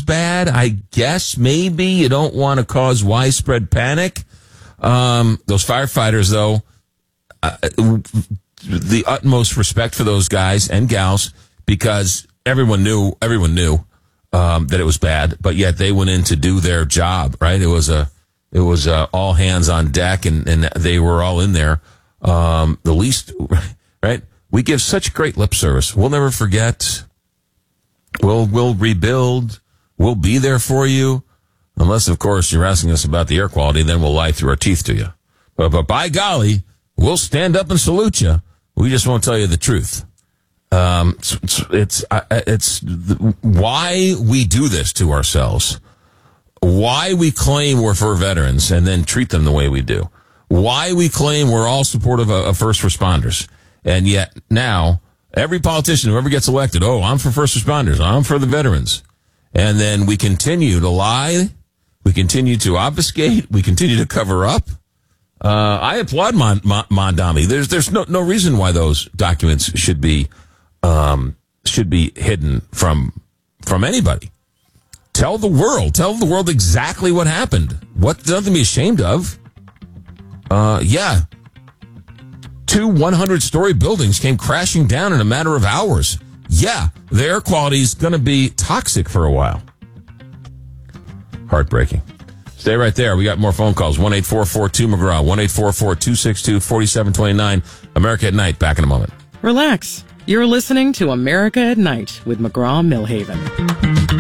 bad, I guess maybe you don't want to cause widespread panic. Those firefighters, though, the utmost respect for those guys and gals, because everyone knew that it was bad, but yet they went in to do their job, right? It was all hands on deck, and they were all in there. The least, right? We give such great lip service. We'll never forget. We'll rebuild. We'll be there for you. Unless, of course, you're asking us about the air quality, then we'll lie through our teeth to you. But by golly, we'll stand up and salute you. We just won't tell you the truth. It's why we do this to ourselves. Why we claim we're for veterans and then treat them the way we do. Why we claim we're all supportive of first responders. And yet now, every politician who ever gets elected, I'm for first responders, I'm for the veterans. And then we continue to lie. We continue to obfuscate. We continue to cover up. I applaud Mondami. There's no reason why those documents should be hidden from anybody. Tell the world exactly what happened. There's nothing to be ashamed of. 2 100-story buildings came crashing down in a matter of hours. Yeah, the air quality is going to be toxic for a while. Heartbreaking. Stay right there. We got more phone calls. 1-844-2-McGraw. 1-844-262-4729. America at Night. Back in a moment. Relax. You're listening to America at Night with McGraw Millhaven.